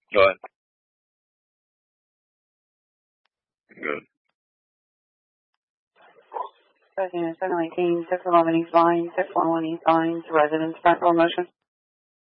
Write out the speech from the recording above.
Go ahead. Good. President 719, 611 East Line, 611 East Line, to residents, front row motion.